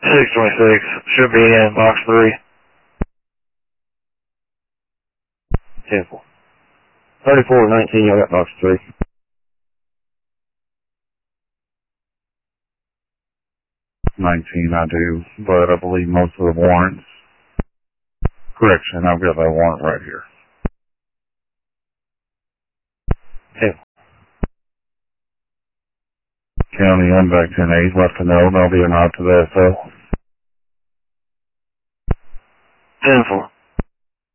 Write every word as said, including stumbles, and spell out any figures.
six twenty-six, should be in box three. ten four. thirty-four nineteen, y'all got box three. nineteen I do, but I believe most of the warrants. Correction, I've got that warrant right here. ten. County, I'm back ten eight, left to know, there'll be a nod to the S O. ten four.